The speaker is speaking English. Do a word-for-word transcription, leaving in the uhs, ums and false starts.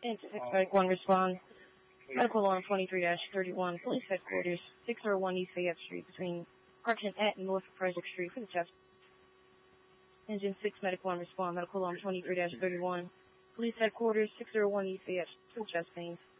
Engine six Medic one respond. Medical alarm twenty-three dash thirty-one. Police headquarters, six oh one East Fayette Street between Arch and Et and North Frederick Street for the chest. Engine six Medic one respond. Medical alarm twenty-three dash thirty-one. Police headquarters, six oh one East Fayette Street for the chest pains.